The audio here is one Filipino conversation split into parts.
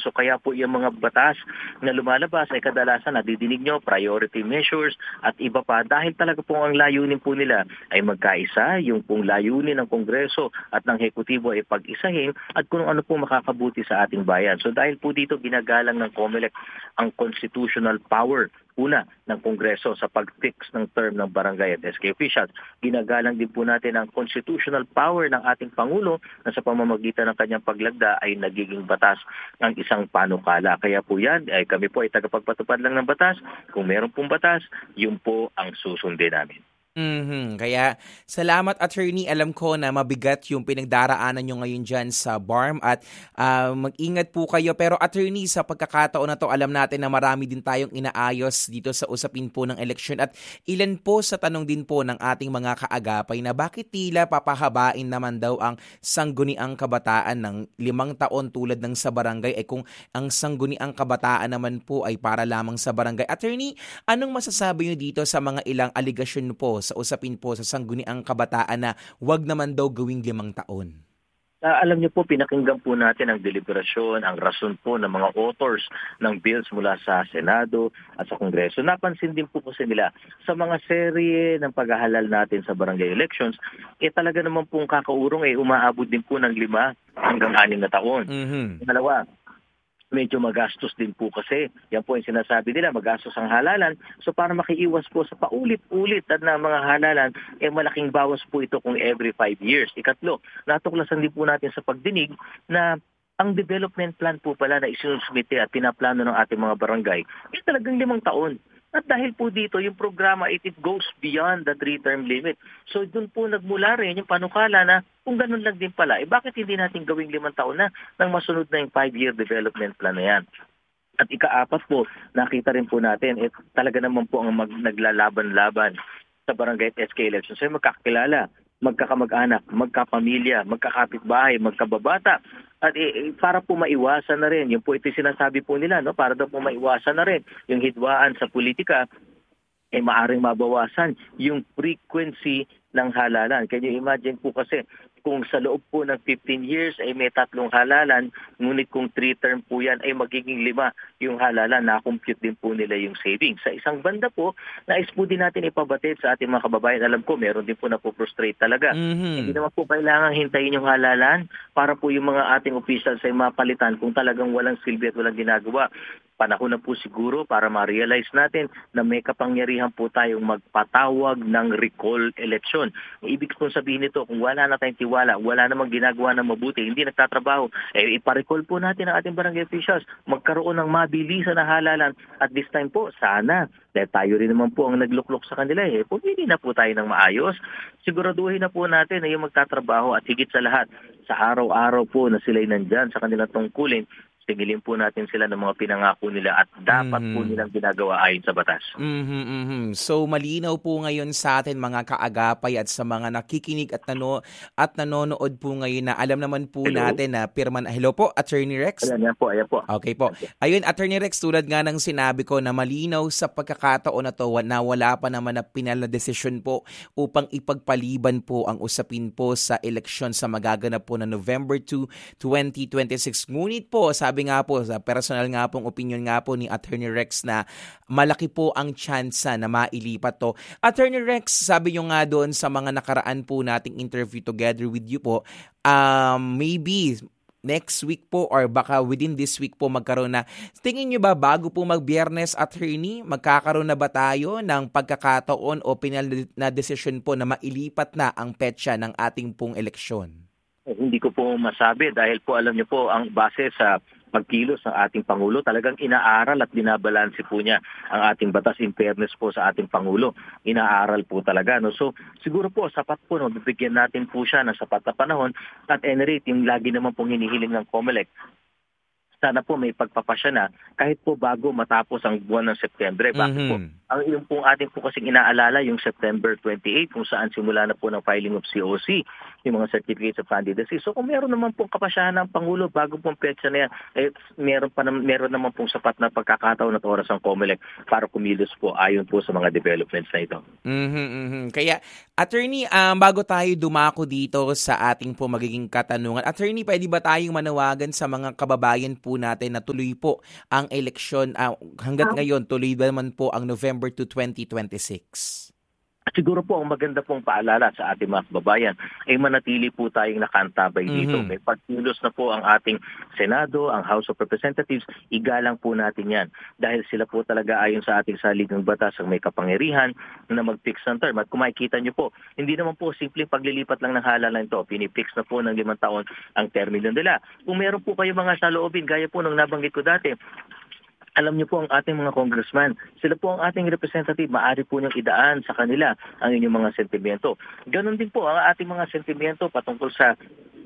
So kaya po yung mga batas na lumalabas ay kadalasan nadidinig nyo, priority measures at iba pa dahil talaga po ang layunin po nila ay magkaisa, yung pong layunin ng Kongreso at ng Hekutibo ay pag-isahin at kung ano po makakabuti sa ating bayan. So dahil po dito ginagalang ng COMELEC ang constitutional power una ng Kongreso sa pag-fix ng term ng barangay at SK officials. Ginagalang din po natin ang constitutional power ng ating Pangulo na sa pamamagitan ng kanyang paglagda ay nagiging batas ng isang panukala. Kaya po yan, ay kami po ay tagapagpatupad lang ng batas. Kung meron pong batas, yun po ang susundin namin. Kaya salamat, attorney. Alam ko na mabigat yung pinagdaraanan nyo ngayon dyan sa BARM at mag-ingat po kayo. Pero attorney, sa pagkakataon na to, alam natin na marami din tayong inaayos dito sa usapin po ng eleksyon. At ilan po sa tanong din po ng ating mga kaagapay na bakit tila papahabain naman daw ang sangguniang kabataan ng 5 taon tulad ng sa barangay ay kung ang sangguniang kabataan naman po ay para lamang sa barangay. Attorney, anong masasabi nyo dito sa mga ilang aligasyon po sa usapin po sa sangguniang kabataan na wag naman daw gawing 5 taon? Alam niyo po, pinakinggan po natin ang deliberasyon, ang rason po ng mga authors ng bills mula sa Senado at sa Kongreso. Napansin din po kasi nila sa mga serye ng paghahalal natin sa barangay elections, talaga naman pong kakaurong umaabot din po ng 5 hanggang 6 na taon. Dalawa, medyo magastos din po kasi. Yan po yung sinasabi nila, magastos ang halalan. So para makiiwas po sa paulit-ulit na mga halalan, malaking bawas po ito kung every 5 years. Ikatlo, natuklasan din po natin sa pagdinig na ang development plan po pala na isinusumite at pinaplano ng ating mga barangay ay talagang 5 taon. At dahil po dito, yung programa, it goes beyond the 3-term limit. So doon po nagmula rin yung panukala na kung ganun lang din pala, bakit hindi natin gawing 5 taon na nang masunod na yung 5-year development plan na yan? At ika-4 po, nakita rin po natin, talaga naman po ang naglalaban-laban sa barangay at SK elections. So magkakilala, magkakamag-anak, magkapamilya, magkakapitbahay, magkababata. At para po maiwasan na rin, yung po ito sinasabi po nila, no? Para daw po maiwasan na rin yung hidwaan sa politika, maaring mabawasan yung frequency ng halalan. Can you imagine po kasi kung sa loob po ng 15 years ay may 3 halalan, ngunit kung 3-term po yan ay magiging 5 yung halalan, na-compute din po nila yung savings. Sa isang banda po, nais po din natin ipabatid sa ating mga kababayan. Alam ko, meron din po na po frustrate talaga. Hindi naman po kailangan hintayin yung halalan para po yung mga ating officials ay mapalitan kung talagang walang silbi at walang ginagawa. Panahon na po siguro para ma-realize natin na may kapangyarihan po tayong magpatawag ng recall election. Ibig kong sabihin nito, kung wala na tayong tiwala, wala namang ginagawa na mabuti, hindi nagtatrabaho, ipa-recall po natin ang ating barangay officials, magkaroon ng mabilisan na halalan. At this time po, sana, dahil tayo rin naman po ang nagluklok sa kanila, pumili na po tayo ng maayos. Siguraduhin na po natin na yung magtatrabaho at higit sa lahat, sa araw-araw po na sila'y nandyan sa kanilang tungkulin, tingilin po natin sila ng mga pinangako nila at dapat po nilang ginagawa ayon sa batas. So malinaw po ngayon sa atin mga kaagapay at sa mga nakikinig at nanonood po ngayon na alam naman po natin na pirman. Hello po, Attorney Rex? Ayan po. Okay po. Ayun, Attorney Rex, tulad nga ng sinabi ko na malinaw sa pagkakataon na to na wala pa naman na pinal na desisyon po upang ipagpaliban po ang usapin po sa eleksyon sa magaganap po na November 2, 2026. Ngunit po, sabi nga po, sa personal nga pong opinion nga po ni Attorney Rex na malaki po ang tsansa na mailipat to. Attorney Rex, sabi nyo nga doon sa mga nakaraan po nating interview together with you po, maybe next week po or baka within this week po magkaroon na. Tingin nyo ba bago po mag-Biyernes, Attorney, magkakaroon na ba tayo ng pagkakataon o pinal na decision po na mailipat na ang petsa ng ating pong eleksyon? Hindi ko po masabi dahil po alam niyo po ang base sa pagkilos ng ating Pangulo, talagang inaaral at binabalanse po niya ang ating batas, in fairness po sa ating Pangulo. Inaaral po talaga. No? So siguro po sapat po, bibigyan natin po siya ng sapat na panahon at any rate, yung lagi naman pong hinihiling ng COMELEC, sana po may pagpapasya na kahit po bago matapos ang buwan ng September. Bakit po? ang yung pong ating po kasing inaalala yung September 28 kung saan simula na po ng filing of COC, yung mga certificates of candidacy. So kung meron naman pong kapasyahan ng Pangulo bago pong petsa na yan, meron naman pong sapat na pagkakataon at oras ang COMELEC para kumilos po ayon po sa mga developments na ito. Kaya, Attorney, bago tayo dumako dito sa ating po magiging katanungan, Attorney, pwede ba tayong manawagan sa mga kababayan po natin na tuloy po ang eleksyon hanggat ngayon, tuloy ba naman po ang November 2, 2026? Siguro po ang maganda pong paalala sa ating mga kababayan ay manatili po tayong nakaantabay dito. May pagkilos na po ang ating Senado, ang House of Representatives, igalang po natin yan. Dahil sila po talaga ayon sa ating saligang batas ang may kapangyarihan na mag-fix ng term. At kung makikita nyo po, hindi naman po simpleng paglilipat lang ng halalan ito. Pinipix na po ng 5 taon ang termino nila. Kung meron po kayo mga saloobin, gaya po nung nabanggit ko dati, alam niyo po ang ating mga congressman, sila po ang ating representative, maaari po niyong idaan sa kanila ang inyong mga sentimiento. Ganon din po ang ating mga sentimiento patungkol sa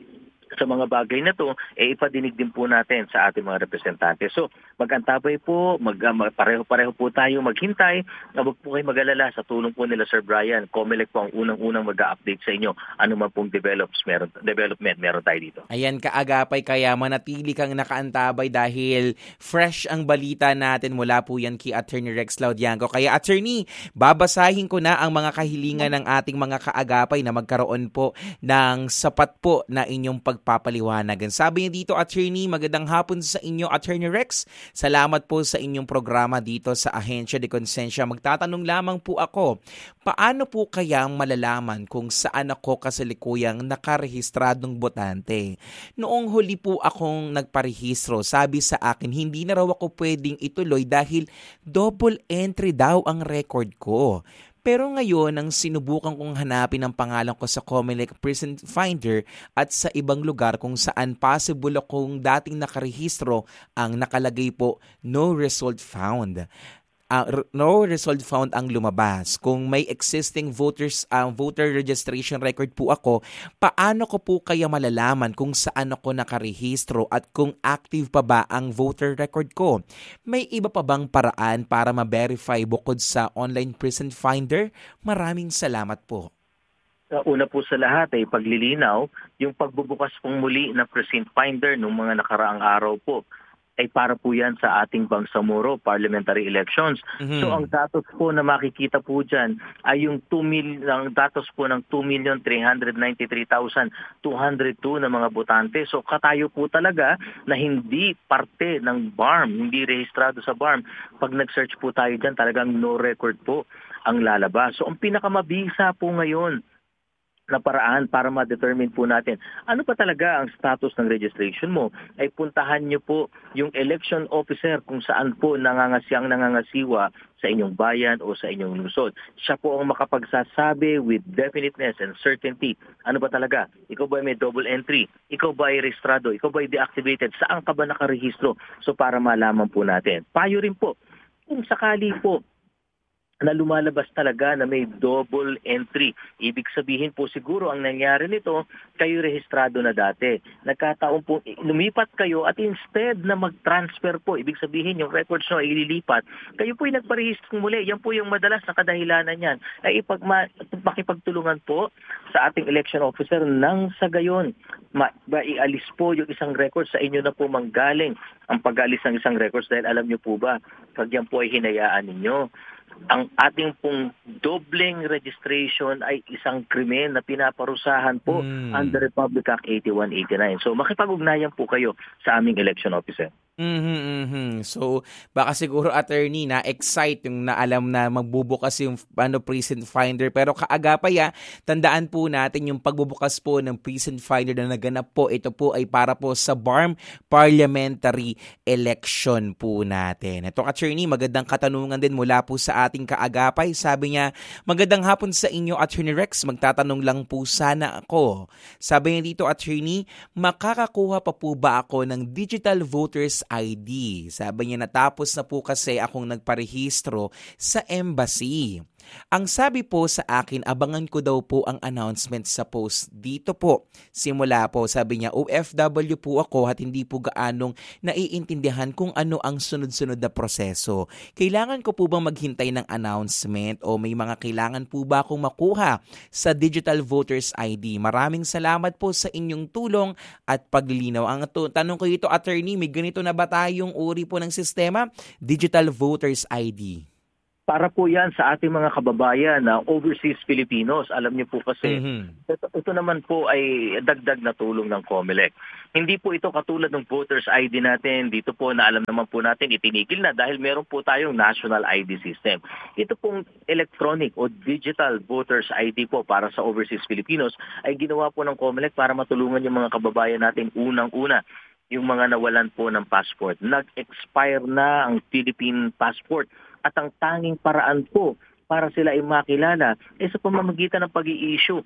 mga bagay na to, ipadinig din po natin sa ating mga representante. So, mag-antabay po, pareho-pareho po tayo maghintay. Huwag po kayo mag-alala sa tulong po nila Sir Brian. COMELEC po ang unang-unang mag-update sa inyo. Ano man pong development meron tayo dito. Ayan, kaagapay, kaya manatili kang nakaantabay dahil fresh ang balita natin mula po yan kay Attorney Rex Laudianco. Kaya Attorney, babasahin ko na ang mga kahilingan ng ating mga kaagapay na magkaroon po ng sapat po na inyong pagpapaliwanagan. Sabi niya dito, Attorney, magandang hapon sa inyo, Attorney Rex. Salamat po sa inyong programa dito sa Ahensya de Konsensya. Magtatanong lamang po ako, paano po kayang malalaman kung saan ako kasalikuyang nakarehistradong botante? Noong huli po akong nagparehistro, sabi sa akin, hindi na raw ako pwedeng ituloy dahil double entry daw ang record ko. Pero ngayon, nang sinubukan kong hanapin ang pangalan ko sa COMELEC Present Finder at sa ibang lugar kung saan possible akong dating nakarehistro, ang nakalagay po, no result found. No result found ang lumabas. Kung may existing voter registration record po ako, paano ko po kaya malalaman kung saan ako nakarehistro at kung active pa ba ang voter record ko? May iba pa bang paraan para ma-verify bukod sa online present finder? Maraming salamat po. Una po sa lahat ay paglilinaw, yung pagbubukas pong muli ng present finder ng mga nakaraang araw po ay para po yan sa ating Bangsamoro parliamentary elections. So ang datos po na makikita po dyan ay yung ang datos po ng 2,393,202 na mga botante. So katayo po talaga na hindi parte ng BARM, hindi rehistrado sa BARM. Pag nag-search po tayo dyan, talagang no record po ang lalabas. So ang pinakamabisa po ngayon na paraan para ma-determine po natin ano pa talaga ang status ng registration mo, ay puntahan nyo po yung election officer kung saan po nangangasiwa sa inyong bayan o sa inyong lungsod. Siya po ang makapagsasabi with definiteness and certainty. Ano ba talaga? Ikaw ba may double entry? Ikaw ba ay registrado? Ikaw ba ay deactivated? Saan ka ba nakarehistro? So para malaman po natin. Payo rin po, kung sakali po na lumalabas talaga na may double entry. Ibig sabihin po siguro ang nangyari nito, kayo rehistrado na dati. Nagkataon po, lumipat kayo at instead na mag-transfer po, ibig sabihin yung records nyo ay ililipat, kayo po ay nagparehistro muli. Yan po yung madalas na kadahilanan yan. Ay makipagtulungan po sa ating election officer nang sa gayon, maialis po yung isang record sa inyo na po manggaling ang pag-alis ng isang records dahil alam nyo po ba, pag yan po ay hinayaan ninyo, ang ating pong dobleng registration ay isang krimen na pinaparusahan po under Republic Act 8189. So makipag-ugnayan po kayo sa aming election officer. So baka siguro, Attorney, na-excite yung naalam na magbubukas yung present finder. Pero kaagapay, tandaan po natin yung pagbubukas po ng present finder na naganap po. Ito po ay para po sa BARM parliamentary election po natin. Ito, Attorney, magandang katanungan din mula po sa ating kaagapay. Sabi niya, magandang hapon sa inyo, Attorney Rex. Magtatanong lang po sana ako. Sabi niya dito, Attorney, makakakuha pa po ba ako ng digital voters ID? Sabi niya, natapos na po kasi akong nagparehistro sa embassy. Ang sabi po sa akin, abangan ko daw po ang announcement sa post dito po. Simula po, sabi niya, OFW po ako at hindi po gaanong naiintindihan kung ano ang sunod-sunod na proseso. Kailangan ko po bang maghintay ng announcement o may mga kailangan po ba akong makuha sa Digital Voters ID? Maraming salamat po sa inyong tulong at paglilinaw. Ang tanong ko ito, attorney, may ganito na ba tayong uri po ng sistema? Digital Voters ID. Para po yan sa ating mga kababayan na overseas Filipinos. Alam niyo po kasi, ito naman po ay dagdag na tulong ng COMELEC. Hindi po ito katulad ng voters ID natin. Dito po na alam naman po natin itinigil na dahil meron po tayong national ID system. Ito pong electronic o digital voters ID po para sa overseas Filipinos ay ginawa po ng COMELEC para matulungan yung mga kababayan natin unang-una. Yung mga nawalan po ng passport. Nag-expire na ang Philippine passport. At ang tanging paraan po para sila ay makilala ay sa pamamagitan ng pag-i-issue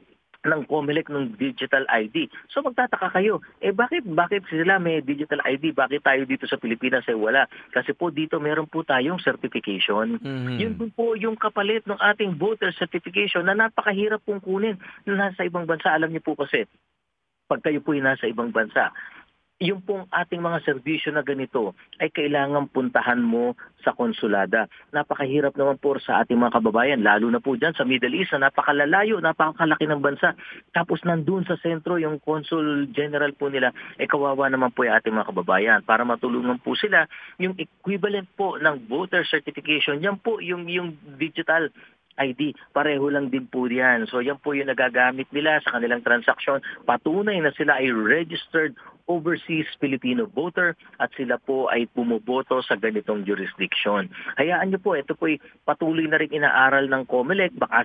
ng COMELEC ng digital ID. So magtataka kayo, bakit sila may digital ID? Bakit tayo dito sa Pilipinas ay wala? Kasi po dito meron po tayong certification. Yun po yung kapalit ng ating voter certification na napakahirap pong kunin na nasa ibang bansa. Alam niyo po kasi, pag kayo po ay nasa ibang bansa, yung pong ating mga serbisyo na ganito ay kailangan puntahan mo sa konsulada. Napakahirap naman po sa ating mga kababayan, lalo na po dyan sa Middle East na napakalalayo, napakalaki ng bansa. Tapos nandun sa sentro, yung consul general po nila, kawawa naman po yung ating mga kababayan. Para matulungan po sila, yung equivalent po ng voter certification, yan po yung digital ID. Pareho lang din po yan. So yan po yung nagagamit nila sa kanilang transaksyon. Patunay na sila ay registered overseas Filipino voter at sila po ay bumoboto sa ganitong jurisdiction. Hayaan niyo po, ito po ay patuloy na rin inaaral ng COMELEC. Baka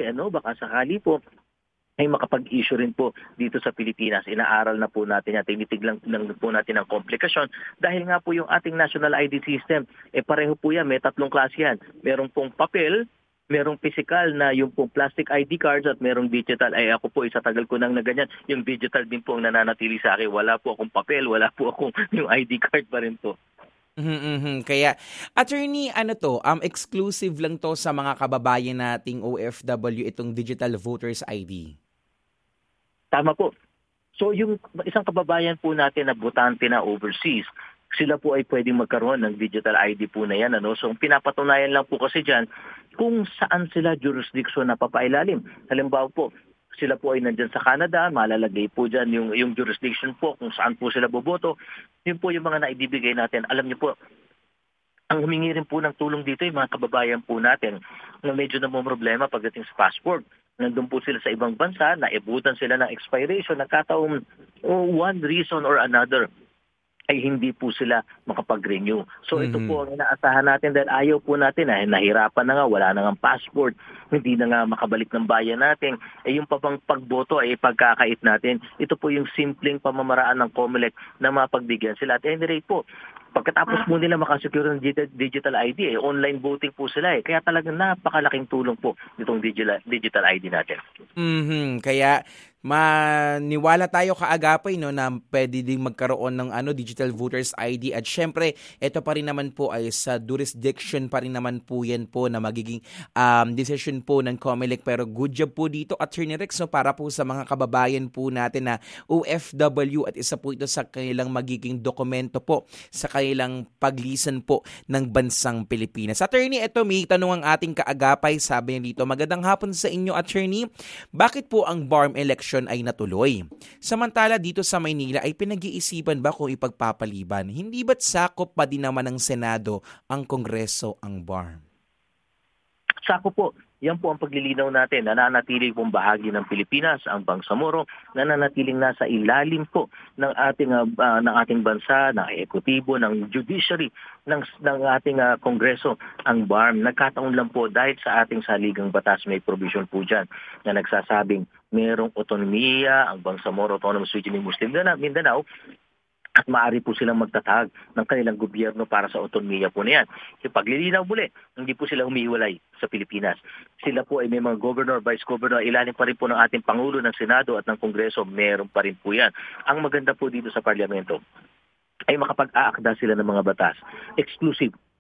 sakali po ay makapag-issue rin po dito sa Pilipinas. Inaaral na po natin at tinitignan po natin ang komplikasyon dahil nga po yung ating national ID system, pareho po yan. May tatlong klase yan. Merong pong papel, merong physical na yung pong plastic ID cards at merong digital. Ako po, sa tagal ko nang na ganyan, yung digital din po ang nananatili sa akin. Wala po akong papel, wala po akong yung ID card pa rin po. Kaya, attorney, exclusive lang to sa mga kababayan nating OFW itong Digital Voters ID? Tama po. So yung isang kababayan po natin na botante na overseas, sila po ay pwedeng magkaroon ng digital ID po na yan. So pinapatunayan lang po kasi dyan kung saan sila jurisdiction na papailalim. Halimbawa po, sila po ay nandyan sa Canada, malalagay po dyan yung jurisdiction po kung saan po sila boboto. Yun po yung mga naibibigay natin. Alam niyo po, ang humingi rin po ng tulong dito yung mga kababayan po natin na medyo namumroblema pagdating sa passport. Nandun po sila sa ibang bansa, naibutan sila ng expiration, nagkataon one reason or another ay hindi po sila makapag-renew. So ito po ang inaasahan natin dahil ayaw po natin, nahirapan na nga, wala na nga passport, hindi na nga makabalik ng bayan natin. Yung pagboto ay pagkakait natin. Ito po yung simpleng pamamaraan ng COMELEC na mapagbigyan sila. At any rate po, pagkatapos po nila makasecure ng digital ID, online voting po sila. Kaya talagang napakalaking tulong po itong digital ID natin. Kaya maniwala tayo kaagapay na pwede ding magkaroon ng digital voters ID at syempre ito pa rin naman po ay sa jurisdiction pa rin naman po yan po na magiging decision po ng COMELEC, pero good job po dito Attorney Rex para po sa mga kababayan po natin na OFW at isa po ito sa kanilang magiging dokumento po sa kanilang paglisan po ng bansang Pilipinas. Attorney, ito may tanong ang ating kaagapay, sabi niya dito, magandang hapon sa inyo Attorney, bakit po ang BARM election ay natuloy? Samantala dito sa Maynila ay pinag-iisipan ba kung ipagpapaliban? Hindi ba't sakop pa din naman ng Senado ang Kongreso ang BARM? Sakop po. Yan po ang paglilinaw natin. Nananatiling pong bahagi ng Pilipinas, ang Bangsamoro, nananatiling nasa ilalim po ng ating bansa, ng ekutibo, ng judiciary, ng ating kongreso, ang BARM. Nagkataon lang po dahil sa ating saligang batas may provision po dyan na nagsasabing merong otonomiya, ang Bangsamoro Autonomous Region ng Muslim Mindanao, at maaari po silang magtatag ng kanilang gobyerno para sa otonomiya po na yan. Yung paglilinaw muli, hindi po sila humiwalay sa Pilipinas. Sila po ay may mga governor, vice governor, ilalim pa rin po ng ating Pangulo, ng Senado at ng Kongreso, meron pa rin po yan. Ang maganda po dito sa Parlamento ay makapag-aakda sila ng mga batas. Exclusive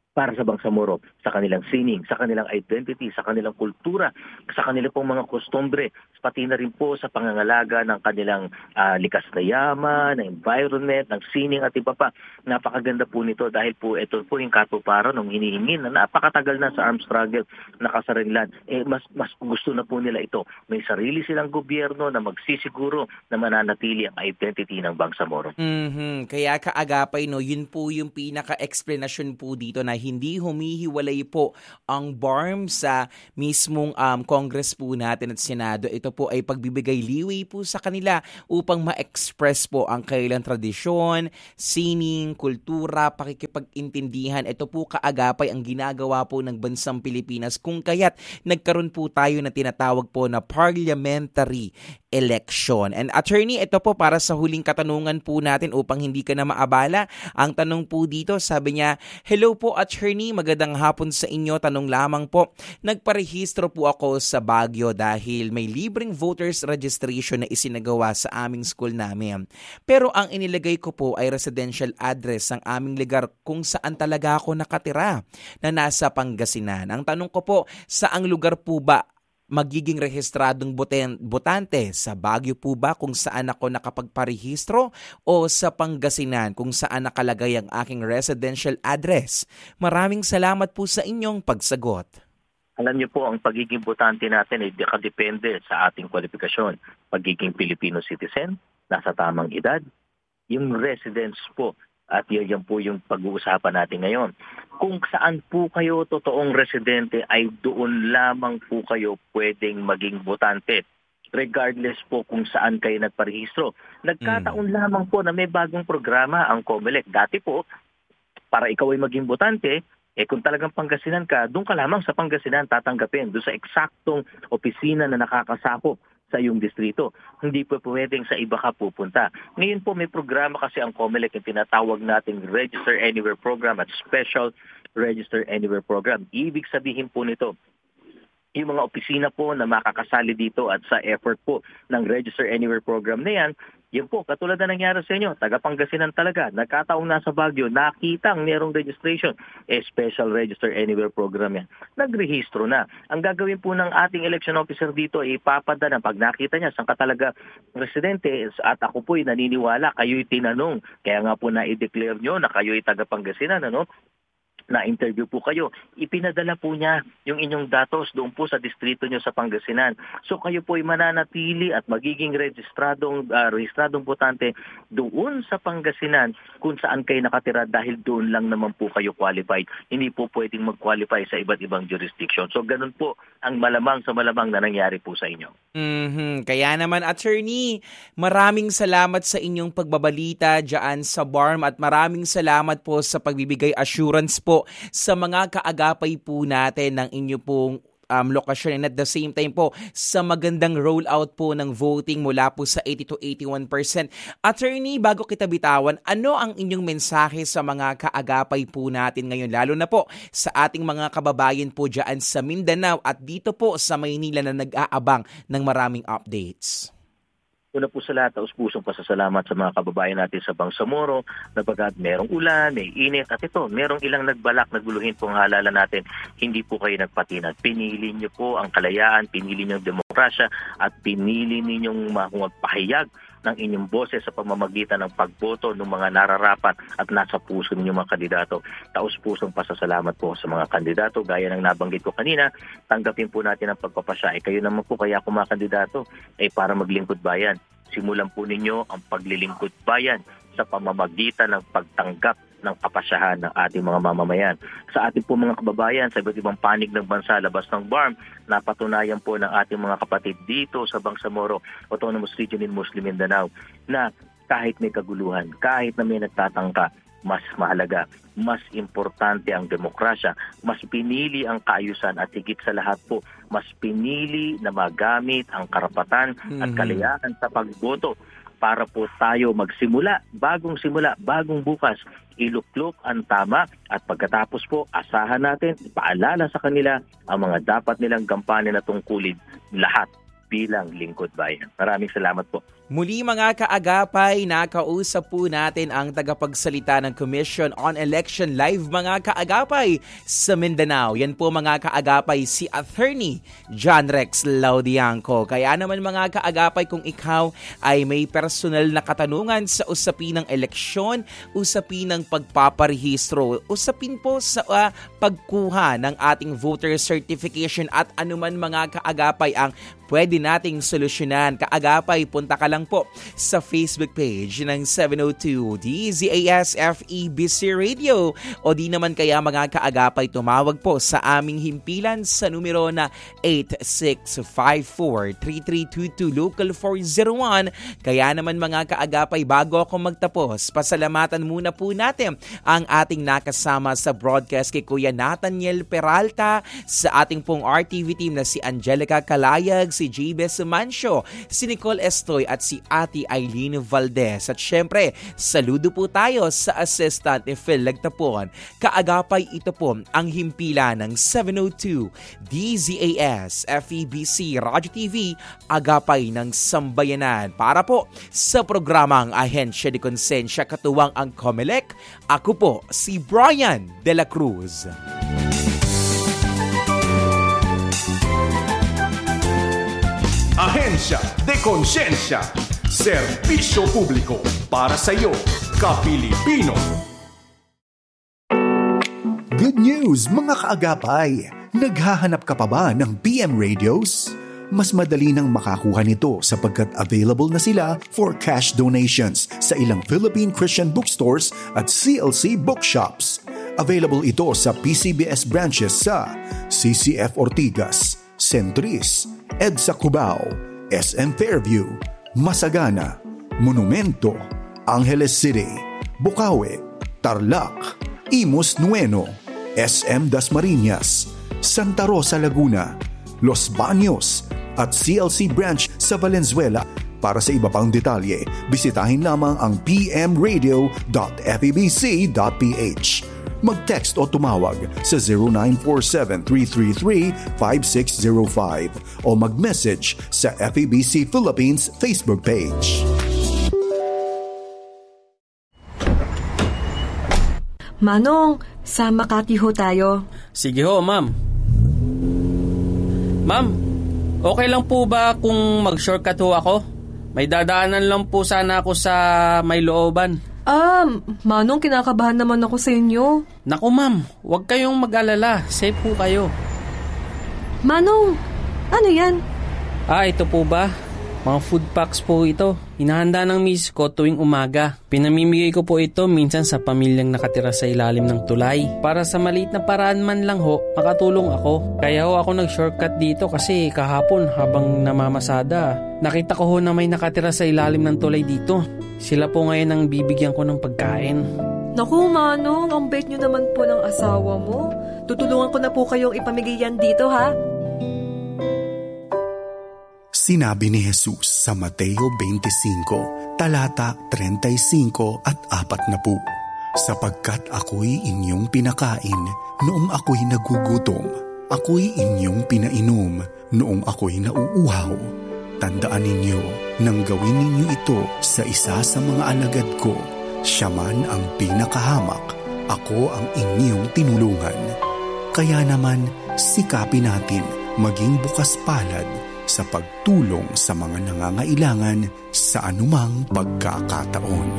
para sa Bangsamoro, sa kanilang sining, sa kanilang identity, sa kanilang kultura, sa kanilang pong mga kostumbre, pati na rin po sa pangangalaga ng kanilang likas na yaman, ng environment, ng sining at iba pa. Napakaganda po nito dahil po ito po yung katuparan ng hinihingi na napakatagal na sa armed struggle nakasarinlan. Mas gusto na po nila ito. May sarili silang gobyerno na magsisiguro na mananatili ang identity ng Bangsamoro. Kaya kaagapay, no, yun po yung pinaka-explanation po dito na hindi humihiwalay po ang BARM sa mismong Congress po natin at Senado. Ito po ay pagbibigay liway po sa kanila upang ma-express po ang kailang tradisyon, sining, kultura, pakikipag-intindihan. Ito po kaagapay ang ginagawa po ng bansang Pilipinas kung kaya't nagkaroon po tayo na tinatawag po na parliamentary election. And attorney, ito po para sa huling katanungan po natin upang hindi ka na maabala. Ang tanong po dito, sabi niya, hello po attorney, magandang hapon sa inyo. Tanong lamang po, nagparehistro po ako sa Baguio dahil may libreng voters registration na isinagawa sa aming school namin. Pero ang inilagay ko po ay residential address ng aming lugar kung saan talaga ako nakatira na nasa Pangasinan. Ang tanong ko po, saang lugar po ba magiging rehistradong botante? Sa Baguio po ba kung saan ako nakapagparehistro o sa Pangasinan kung saan nakalagay ang aking residential address? Maraming salamat po sa inyong pagsagot. Alam niyo po, ang pagiging botante natin ay nakadepende sa ating kwalifikasyon. Pagiging Filipino citizen, nasa tamang edad, yung residence po, at yan po yung pag-uusapan natin ngayon. Kung saan po kayo totoong residente ay doon lamang po kayo pwedeng maging botante. Regardless po kung saan kayo nagparehistro. Nagkataon lamang po na may bagong programa ang COMELEC. Dati po, para ikaw ay maging botante, kung talagang Pangasinan ka, doon ka lamang sa Pangasinan tatanggapin. Doon sa eksaktong opisina na nakakasakop sa iyong distrito. Hindi po pwedeng sa iba ka pupunta. Ngayon po may programa kasi ang COMELEC yung tinatawag nating Register Anywhere Program at Special Register Anywhere Program. Ibig sabihin po nito, yung mga opisina po na makakasali dito at sa effort po ng Register Anywhere Program na yan, yun po, katulad na nangyari sa inyo, taga Pangasinan talaga, nagkataong nasa Baguio, nakitang merong registration, Special Register Anywhere Program yan. Nagrehistro na. Ang gagawin po ng ating election officer dito ay ipapadala pag nakita niya saan ka talaga residente at ako po'y naniniwala, kayo'y tinanong, kaya nga po na-declare nyo na kayo'y taga Pangasinan, ano? Na-interview po kayo, ipinadala po niya yung inyong datos doon po sa distrito nyo sa Pangasinan. So kayo po ay mananatili at magiging rehistradong botante doon sa Pangasinan kung saan kayo nakatira dahil doon lang naman po kayo qualified. Hindi po pwedeng mag-qualify sa iba't ibang jurisdiction. So ganun po ang malamang sa malamang na nangyari po sa inyo. Kaya naman attorney, maraming salamat sa inyong pagbabalita dyan sa BARM at maraming salamat po sa pagbibigay assurance po sa mga kaagapay po natin ng inyo pong lokasyon and at the same time po sa magandang rollout po ng voting mula po sa 80 to 81%. Attorney, bago kita bitawan, ano ang inyong mensahe sa mga kaagapay po natin ngayon, lalo na po sa ating mga kababayan po dyan sa Mindanao at dito po sa Maynila na nag-aabang ng maraming updates? Una po sa lahat, taus-pusong pasasalamat sa mga kababayan natin sa Bangsamoro na pagkat merong ulan, may init at ito, merong ilang nagbuluhin po ang halala natin. Hindi po kayo nagpatinag. Pinili niyo po ang kalayaan, pinili niyo ang demokrasya at pinili ninyong magpahayag ng inyong boses sa pamamagitan ng pagboto ng mga nararapat at nasa puso ninyong mga kandidato. Taus-pusong pasasalamat po sa mga kandidato. Gaya ng nabanggit ko kanina, tanggapin po natin ang pagpapasya. Kayo naman po kaya kung mga kandidato ay para maglingkod bayan. Simulan po ninyo ang paglilingkod bayan sa pamamagitan ng pagtanggap ng kapasyahan ng ating mga mamamayan. Sa ating po mga kababayan sa iba't ibang panig ng bansa labas ng BARM, napatunayan po ng ating mga kapatid dito sa Bangsamoro, Autonomous Region in Muslim Mindanao, na kahit may kaguluhan, kahit na may nagtatangka, mas mahalaga, mas importante ang demokrasya, mas pinili ang kaayusan at higit sa lahat po, mas pinili na magamit ang karapatan at kalayaan sa pagboto para po tayo magsimula, bagong bukas, iluklok ang tama at pagkatapos po, asahan natin, paalala sa kanila ang mga dapat nilang gampanin na tungkulin lahat bilang lingkod bayan. Maraming salamat po. Muli mga kaagapay, nakausap po natin ang tagapagsalita ng Commission on Election Live mga kaagapay sa Mindanao. Yan po mga kaagapay si Attorney John Rex Laudianco. Kaya naman mga kaagapay, kung ikaw ay may personal na katanungan sa usapin ng eleksyon, usapin ng pagpaparehistro, usapin po sa pagkuha ng ating voter certification at anuman mga kaagapay ang pwede nating solusyonan. Kaagapay, punta ka lang po sa Facebook page ng 702 DZAS FEBC Radio o di naman kaya mga kaagapay tumawag po sa aming himpilan sa numero na 8654-3322 Local 401. Kaya naman mga kaagapay, bago ako magtapos, pasalamatan muna po natin ang ating nakasama sa broadcast kay Kuya Nathaniel Peralta, sa ating pong RTV team na si Angelica Calayag, si Jabez Mancio, si Nicole Estoy at si Ate Eileen Valdez. At syempre, saludo po tayo sa assistant ni Phil Lagtapon. Kaagapay, ito po ang himpila ng 702 DZAS FEBC Radyo TV, Agapay ng Sambayanan. Para po sa programang Ahensya de Konsensya, katuwang ang COMELEC, ako po si Brian De La Cruz. Ahensya de Konsensya, serbisyo publiko para sa iyo, ka-Pilipino. Good news mga kaagapay! Naghahanap ka pa ba ng PM radios? Mas madali nang makakuha nito sapagkat available na sila for cash donations sa ilang Philippine Christian bookstores at CLC bookshops. Available ito sa PCBS branches sa CCF Ortigas, Centris, EDSA Cubao, SM Fairview, Masagana, Monumento, Angeles City, Bukawi, Tarlac, Imus Nueno, SM Dasmariñas, Santa Rosa Laguna, Los Baños at CLC branch sa Valenzuela. Para sa iba pang detalye, bisitahin lamang ang pmradio.febc.ph. Mag-text o tumawag sa 0947-333-5605 o mag-message sa FEBC Philippines Facebook page. Manong, sa Makati ho tayo. Sige ho, ma'am. Ma'am, okay lang po ba kung mag-shortcut ho ako? May dadaanan lang po sana ako sa May Looban. Manong, kinakabahan naman ako sa inyo. Naku ma'am, huwag kayong mag-alala. Safe po kayo. Manong, ano yan? Ito po ba? Mga food packs po ito. Hinahanda ng miss ko tuwing umaga. Pinamimigay ko po ito minsan sa pamilyang nakatira sa ilalim ng tulay. Para sa maliit na paraan man lang ho, makatulong ako. Kaya ho ako nag-shortcut dito kasi kahapon habang namamasada, nakita ko ho na may nakatira sa ilalim ng tulay dito. Sila po ngayon ang bibigyan ko ng pagkain. Naku Manong, ang bait nyo naman po ng asawa mo. Tutulungan ko na po kayong ipamigay yan dito ha. Sinabi ni Jesus sa Mateo 25, talata 35 at 40, sapagkat ako'y inyong pinakain noong ako'y nagugutom, ako'y inyong pinainom noong ako'y nauuhaw. Tandaan ninyo, nang gawin ninyo ito sa isa sa mga alagad ko, siya man ang pinakahamak, ako ang inyong tinulungan. Kaya naman, sikapin natin maging bukas palad sa pagtulong sa mga nangangailangan sa anumang pagkakataon.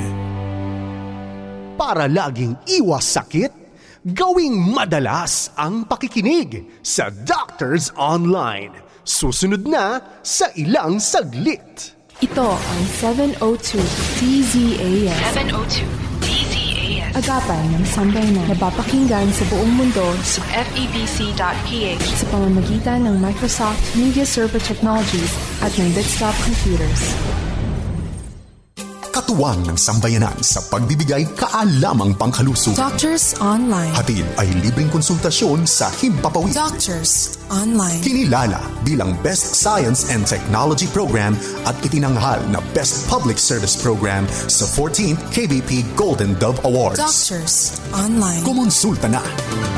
Para laging iwas sakit, gawing madalas ang pakikinig sa Doctors Online. Susunod na sa ilang saglit. Ito ang 702 DZAS. 702 DZAS. Agapay ng Sambayanan. Napapakinggan sa buong mundo sa FEBC.ph sa pamamagitan ng Microsoft Media Server Technologies at ng desktop computers. Katuwang ng Sambayanan sa pagbibigay kaalamang pangkalusog. Doctors Online. Hatid ay libreng konsultasyon sa Himpapawid. Doctors Online. Kinilala bilang Best Science and Technology Program at itinanghal na Best Public Service Program sa 14th KBP Golden Dove Awards. Doctors Online. Kumonsulta na